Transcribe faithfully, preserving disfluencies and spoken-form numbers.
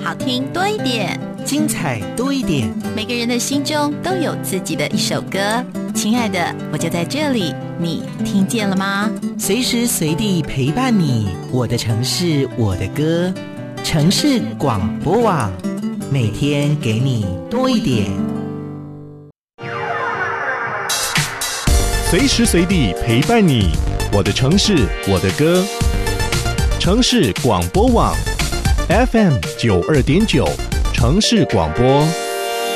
好听多一点， 精彩多一点。 每个人的心中都有自己的一首歌，亲爱的，我就在这里，你听见了吗？ 随时随地陪伴你，我的城市，我的歌，城市广播网，每天给你多一点。 随时随地陪伴你，我的城市，我的歌，城市广播网 F M 九二点九，城市广播。